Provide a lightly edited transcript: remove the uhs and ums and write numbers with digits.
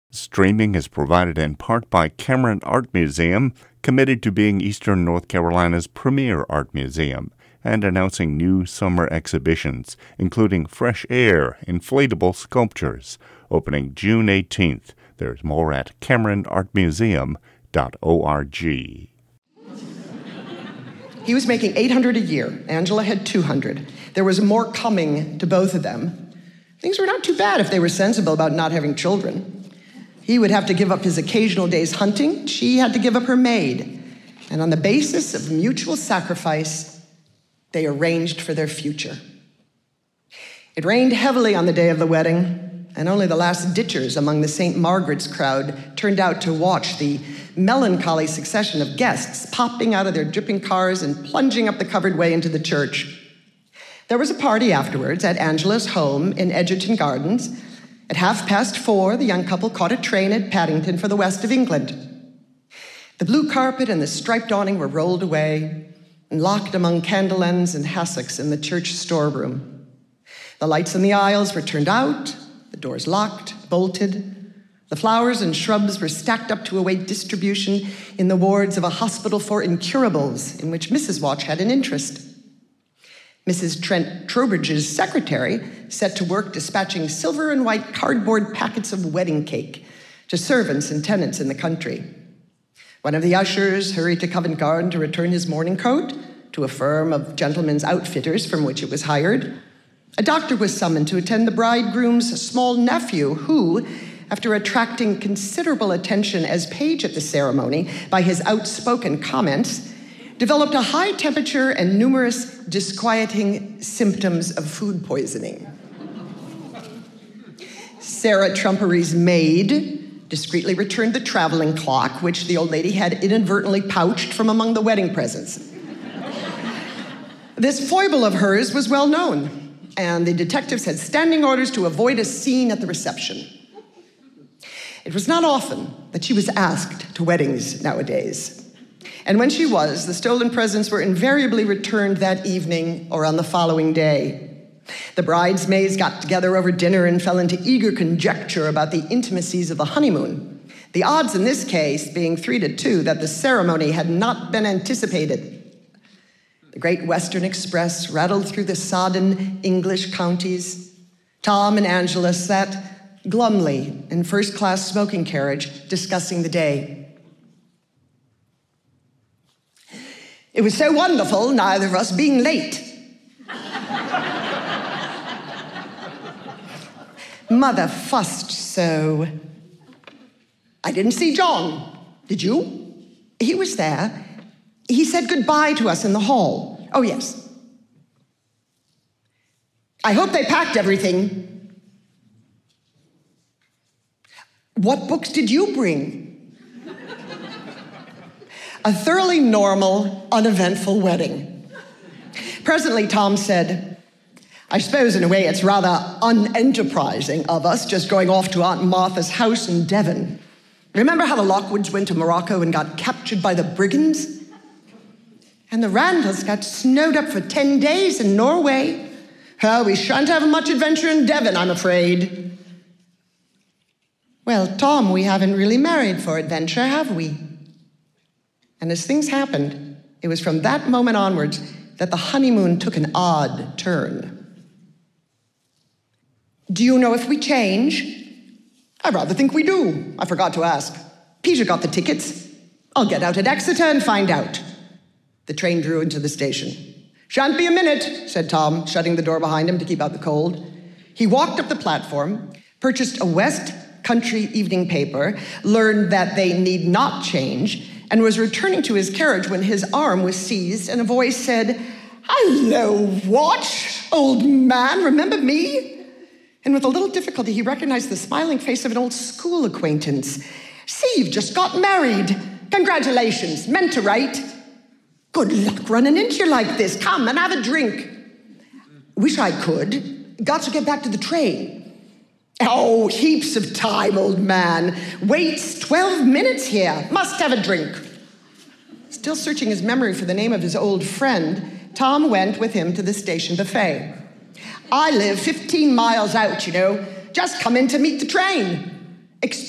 Streaming is provided in part by Cameron Art Museum, committed to being Eastern North Carolina's premier art museum, and announcing new summer exhibitions, including Fresh Air Inflatable Sculptures, opening June 18th. There's more at CameronArtMuseum.org. He was making $800 a year. Angela had $200. There was more coming to both of them. Things were not too bad if they were sensible about not having children. He would have to give up his occasional days hunting. She had to give up her maid. And on the basis of mutual sacrifice, they arranged for their future. It rained heavily on the day of the wedding, and only the last ditchers among the St. Margaret's crowd turned out to watch the melancholy succession of guests popping out of their dripping cars and plunging up the covered way into the church. There was a party afterwards at Angela's home in Edgerton Gardens. At 4:30, the young couple caught a train at Paddington for the west of England. The blue carpet and the striped awning were rolled away and locked among candle ends and hassocks in the church storeroom. The lights in the aisles were turned out, the doors locked, bolted. The flowers and shrubs were stacked up to await distribution in the wards of a hospital for incurables, in which Mrs. Watch had an interest. Mrs. Trent Trowbridge's secretary set to work dispatching silver and white cardboard packets of wedding cake to servants and tenants in the country. One of the ushers hurried to Covent Garden to return his mourning coat to a firm of gentlemen's outfitters from which it was hired. A doctor was summoned to attend the bridegroom's small nephew, who, after attracting considerable attention as page at the ceremony by his outspoken comments, developed a high temperature and numerous disquieting symptoms of food poisoning. Sarah Trumpery's maid discreetly returned the traveling clock, which the old lady had inadvertently pouched from among the wedding presents. This foible of hers was well known, and the detectives had standing orders to avoid a scene at the reception. It was not often that she was asked to weddings nowadays. And when she was, the stolen presents were invariably returned that evening or on the following day. The bridesmaids got together over dinner and fell into eager conjecture about the intimacies of the honeymoon. The odds in this case being 3-2 that the ceremony had not been anticipated. The Great Western Express rattled through the sodden English counties. Tom and Angela sat glumly in first-class smoking carriage discussing the day. It was so wonderful, neither of us being late. Mother fussed so. I didn't see John. Did you? He was there. He said goodbye to us in the hall. Oh, yes. I hope they packed everything. What books did you bring? A thoroughly normal, uneventful wedding. Presently, Tom said, I suppose in a way it's rather unenterprising of us just going off to Aunt Martha's house in Devon. Remember how the Lockwoods went to Morocco and got captured by the brigands? And the Randalls got snowed up for 10 days in Norway. Well, we shan't have much adventure in Devon, I'm afraid. Well, Tom, we haven't really married for adventure, have we? And as things happened, it was from that moment onwards that the honeymoon took an odd turn. Do you know if we change? I rather think we do. I forgot to ask. Peter got the tickets. I'll get out at Exeter and find out. The train drew into the station. Shan't be a minute, said Tom, shutting the door behind him to keep out the cold. He walked up the platform, purchased a West Country evening paper, learned that they need not change, and was returning to his carriage when his arm was seized and a voice said, Hello, Watch, old man, remember me? And with a little difficulty, he recognized the smiling face of an old school acquaintance. See, you've just got married. Congratulations, meant to write. Good luck running into you like this. Come and have a drink. Wish I could. Got to get back to the train. Oh, heaps of time, old man. Waits 12 minutes here. Must have a drink. Still searching his memory for the name of his old friend, Tom went with him to the station buffet. I live 15 miles out, you know. Just come in to meet the train.